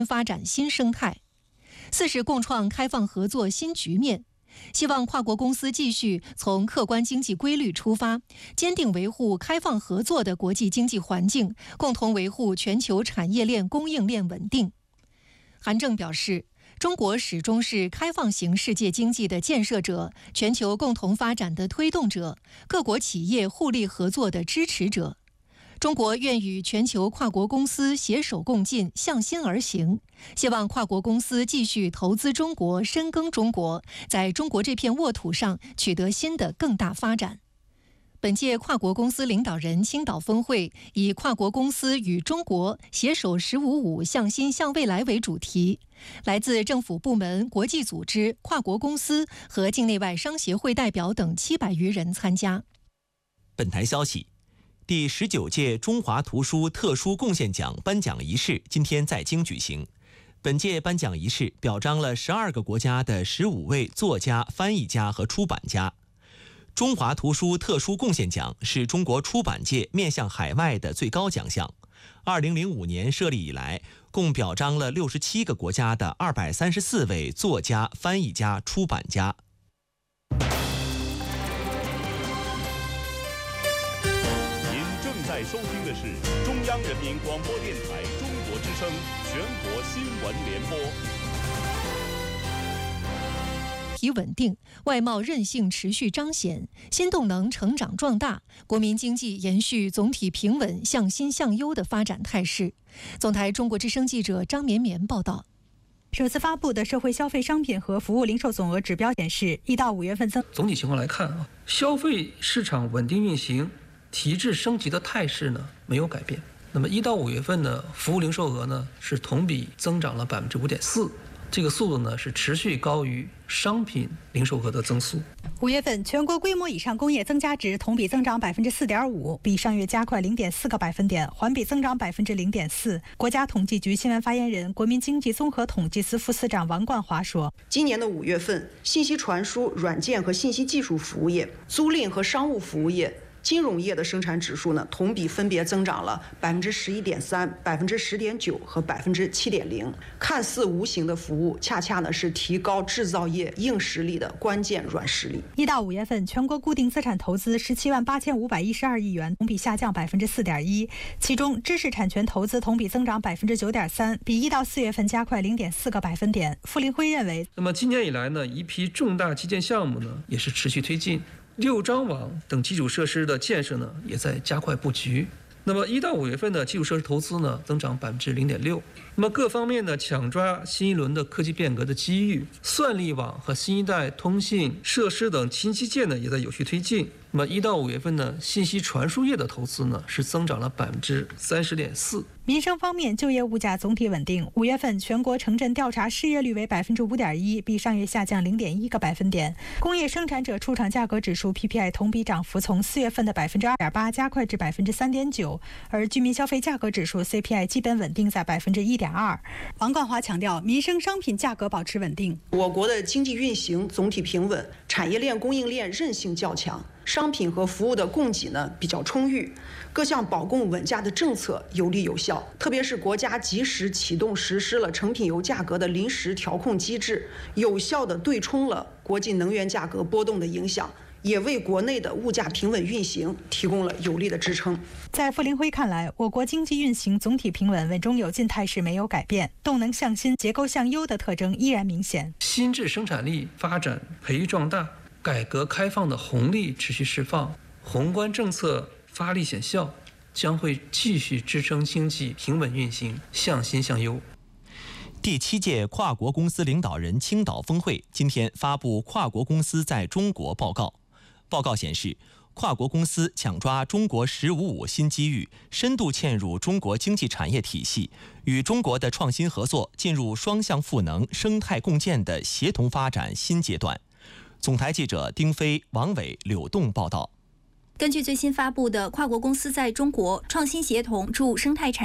发展新生态。四是共创开放合作新局面，希望跨国公司继续从客观经济规律出发，坚定维护开放合作的国际经济环境，共同维护全球产业链供应链稳定。韩正表示，中国始终是开放型世界经济的建设者，全球共同发展的推动者，各国企业互利合作的支持者。中国愿与全球跨国公司携手共进，向心而行，希望跨国公司继续投资中国，深耕中国，在中国这片沃土上取得新的更大发展。本届跨国公司领导人青岛峰会以跨国公司与中国携手“15+5”向心向未来为主题，来自政府部门、国际组织、跨国公司和境内外商协会代表等700余人参加。 本台消息，第19届中华图书特殊贡献奖颁奖仪式今天在京举行。本届颁奖仪式表彰了12个国家的15位作家、翻译家和出版家。中华图书特殊贡献奖是中国出版界面向海外的最高奖项。2005年设立以来，共表彰了67个国家的234位作家、翻译家、出版家。 您正在收听的是中央人民广播电台中国之声全国新闻联播。 体稳定，外贸韧性持续彰显，新动能成长壮大，国民经济延续总体平稳、向新向优的发展态势。总台中国之声记者张绵绵报道。 首次发布的社会消费商品和服务零售总额指标显示，1到5月份总体情况来看消费市场稳定运行、提质升级的态势呢没有改变。那么1到5月份呢，服务零售额呢是同比增长了5.4%。这个速度呢是持续高于商品零售额的增速。 5月份全国规模以上工业增加值同比增长4.5%，比上月加快0.4个百分点，环比增长0.4%。国家统计局新闻发言人、国民经济综合统计司副司长王冠华说， 今年的5月份，信息传输、软件和信息技术服务业、租赁和商务服务业、金融业的生产指数呢，同比分别增长了11.3%、10.9%和7.0%。看似无形的服务，恰恰呢是提高制造业硬实力的关键软实力。 1到5月份，全国固定资产投资178512亿元，同比下降4.1%。其中，知识产权投资同比增长9.3%，比1到4月份加快0.4个百分点。傅林辉认为， 那么今年以来呢，一批重大基建项目呢也是持续推进。6张网等基础设施的建设呢，也在加快布局。那么1到5月份的基础设施投资呢，增长0.6%。那么各方面呢，抢抓新一轮的科技变革的机遇，算力网和新一代通信设施等新基建呢，也在有序推进。那么1到5月份呢，信息传输业的投资呢，是增长了30.4%。 民生方面，就业物价总体稳定。5月份全国城镇调查失业率为5.1%，比上月下降0.1个百分点。工业生产者出厂价格指数 PPI 同比涨幅从4月份的2.8%加快至3.9%，而居民消费价格指数 CPI 基本稳定在1.2%。王冠华强调，民生商品价格保持稳定。 我国的经济运行总体平稳，产业链供应链韧性较强，商品和服务的供给呢比较充裕，各项保供稳价的政策有力有效。特别是国家及时启动实施了成品油价格的临时调控机制，有效地对冲了国际能源价格波动的影响，也为国内的物价平稳运行提供了有力的支撑。 在傅林辉看来，我国经济运行总体平稳、稳中有进态势没有改变，动能向新、结构向优的特征依然明显。 新质生产力发展培育壮大，改革开放的红利持续释放，宏观政策发力显效，将会继续支撑经济平稳运行，向新向优。 第7届跨国公司领导人青岛峰会今天发布跨国公司在中国报告。报告显示，跨国公司抢抓中国“15+5”新机遇，深度嵌入中国经济产业体系，与中国的创新合作进入双向赋能、生态共建的协同发展新阶段。总台记者丁飞、王伟、柳栋报道。 根据最新发布的《跨国公司在中国创新协同助生态产